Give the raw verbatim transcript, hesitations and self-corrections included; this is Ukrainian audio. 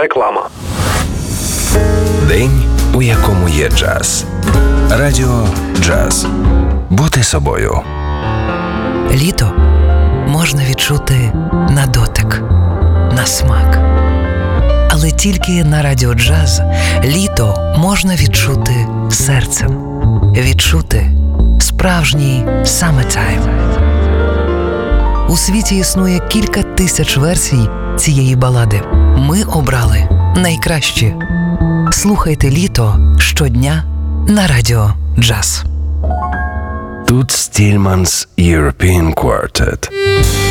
Реклама. День, у якому є джаз. Радіо Джаз. Бути собою. Літо можна відчути на дотик, на смак. Але тільки на Радіо Джаз літо можна відчути серцем. Відчути справжній summertime. У світі існує кілька тисяч версій цієї балади. Ми обрали найкращі. Слухайте літо щодня на Радіо Джаз. Тут Стільманс European Quartet.